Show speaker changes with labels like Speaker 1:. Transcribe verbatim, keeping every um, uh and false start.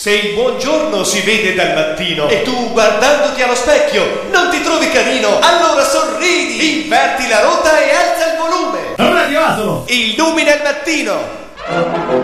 Speaker 1: Se il buongiorno si vede dal mattino e tu guardandoti allo specchio non ti trovi carino, allora sorridi, inverti la rotta e alza il volume.
Speaker 2: Radio Asolo!
Speaker 1: Illumina il mattino.